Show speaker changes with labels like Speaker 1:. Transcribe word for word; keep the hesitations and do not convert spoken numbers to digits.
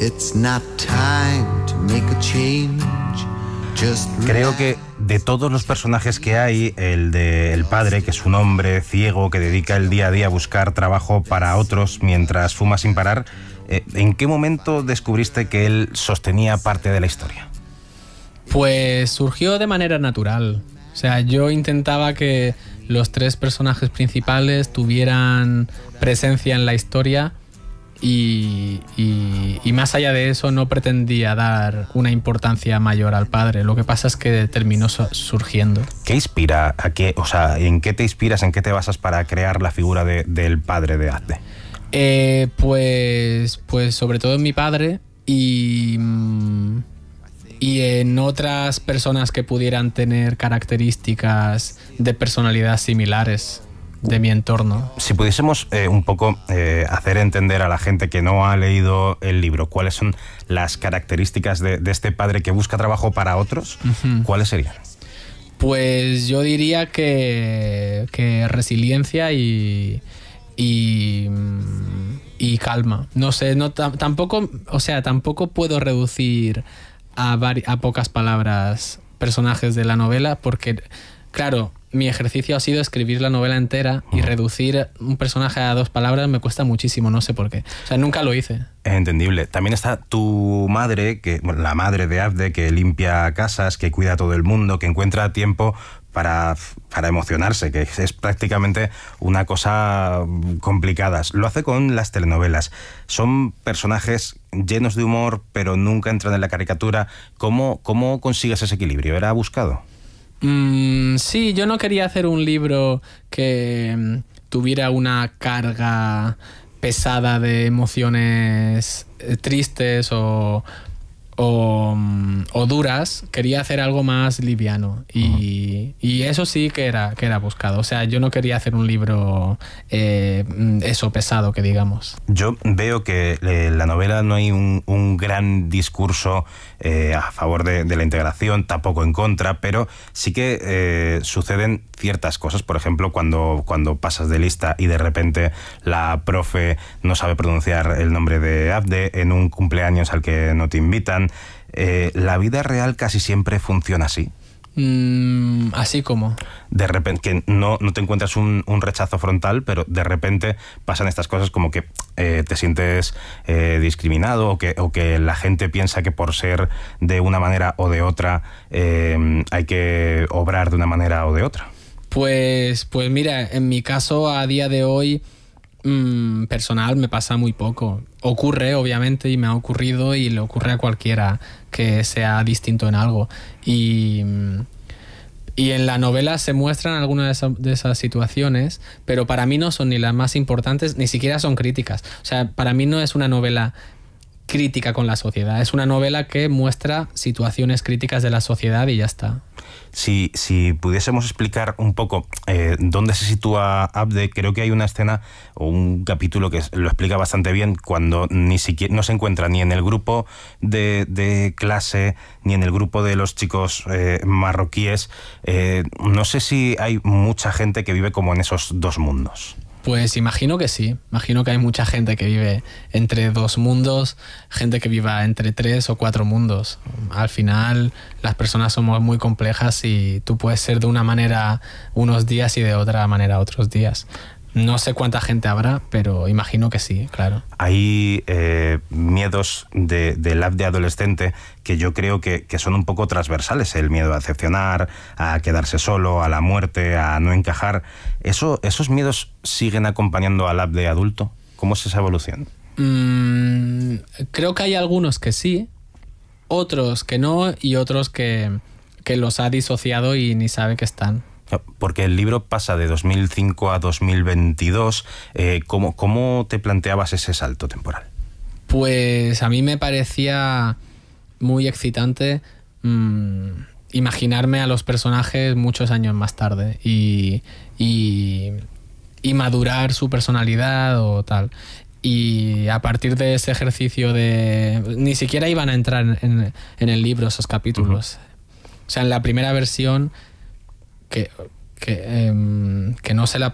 Speaker 1: It's not time to make a change.
Speaker 2: Creo que de todos los personajes que hay, el del padre, que es un hombre ciego que dedica el día a día a buscar trabajo para otros mientras fuma sin parar, ¿en qué momento descubriste que él sostenía parte de la historia?
Speaker 3: Pues surgió de manera natural. O sea, yo intentaba que los tres personajes principales tuvieran presencia en la historia y, y, y más allá de eso no pretendía dar una importancia mayor al padre. Lo que pasa es que terminó surgiendo.
Speaker 2: ¿Qué inspira? ¿A qué, o sea, ¿en qué te inspiras, en qué te basas para crear la figura de, del padre de Abde?
Speaker 3: Eh, pues, pues sobre todo en mi padre y, y en otras personas que pudieran tener características de personalidad similares de mi entorno.
Speaker 2: Si pudiésemos eh, un poco eh, hacer entender a la gente que no ha leído el libro cuáles son las características de, de este padre que busca trabajo para otros, uh-huh. ¿cuáles serían?
Speaker 3: Pues yo diría que, que resiliencia y, y, y calma. No sé, no, t- tampoco, o sea, tampoco puedo reducir a, vari- a pocas palabras personajes de la novela porque, claro, mi ejercicio ha sido escribir la novela entera y reducir un personaje a dos palabras me cuesta muchísimo, no sé por qué. O sea, nunca lo hice.
Speaker 2: Es entendible. También está tu madre, que, bueno, la madre de Abde, que limpia casas, que cuida a todo el mundo, que encuentra tiempo para, para emocionarse, que es prácticamente una cosa complicada. Lo hace con las telenovelas. Son personajes llenos de humor, pero nunca entran en la caricatura. ¿Cómo, cómo consigues ese equilibrio? ¿Era buscado?
Speaker 3: Mm, sí, yo no quería hacer un libro que mm, tuviera una carga pesada de emociones eh, tristes o, o, mm, o duras. Quería hacer algo más liviano y, y eso sí que era, que era buscado. O sea, yo no quería hacer un libro eh, eso pesado, que digamos.
Speaker 2: Yo veo que eh, en la novela no hay un, un gran discurso eh, a favor de, de la integración, tampoco en contra, pero sí que eh, suceden ciertas cosas. Por ejemplo, cuando, cuando pasas de lista y de repente la profe no sabe pronunciar el nombre de Abde en un cumpleaños al que no te invitan. Eh, ¿La vida real casi siempre funciona así?
Speaker 3: Mm, ¿Así como?
Speaker 2: De repente, que no, no te encuentras un, un rechazo frontal, pero de repente pasan estas cosas como que eh, te sientes eh, discriminado o que, o que la gente piensa que por ser de una manera o de otra eh, hay que obrar de una manera o de otra.
Speaker 3: Pues, pues mira, en mi caso a día de hoy mmm, personal me pasa muy poco. Ocurre, obviamente, y me ha ocurrido y le ocurre a cualquiera que sea distinto en algo. Y, y en la novela se muestran algunas de, esa, de esas situaciones, pero para mí no son ni las más importantes, ni siquiera son críticas. O sea, para mí no es una novela crítica con la sociedad, es una novela que muestra situaciones críticas de la sociedad y ya está.
Speaker 2: Si, si pudiésemos explicar un poco eh, dónde se sitúa Abde, creo que hay una escena o un capítulo que lo explica bastante bien, cuando ni siquiera no se encuentra ni en el grupo de, de clase ni en el grupo de los chicos eh, marroquíes. Eh, no sé si hay mucha gente que vive como en esos dos mundos.
Speaker 3: Pues imagino que sí, imagino que hay mucha gente que vive entre dos mundos, gente que viva entre tres o cuatro mundos. Al final las personas somos muy complejas y tú puedes ser de una manera unos días y de otra manera otros días. No sé cuánta gente habrá, pero imagino que sí, claro.
Speaker 2: Hay eh, miedos de, del Abde adolescente que yo creo que, que son un poco transversales. El miedo a decepcionar, a quedarse solo, a la muerte, a no encajar. ¿Eso, ¿Esos miedos siguen acompañando al Abde adulto? ¿Cómo es esa evolución?
Speaker 3: Mm, creo que hay algunos que sí, otros que no y otros que, que los ha disociado y ni sabe que están.
Speaker 2: Porque el libro pasa de dos mil cinco a dos mil veintidós. Eh, ¿cómo, ¿Cómo te planteabas ese salto temporal?
Speaker 3: Pues a mí me parecía muy excitante mmm, imaginarme a los personajes muchos años más tarde y, y, y madurar su personalidad o tal. Y a partir de ese ejercicio de... Ni siquiera iban a entrar en, en el libro esos capítulos. Uh-huh. O sea, en la primera versión... que, que, eh, que no se la